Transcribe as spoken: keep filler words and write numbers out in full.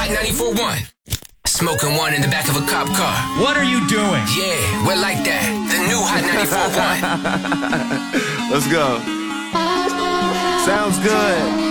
Hot ninety-four point one. Smoking one in the back of a cop car. What are you doing? Yeah, we're like that. The new Hot ninety-four point one. Let's go. Sounds good.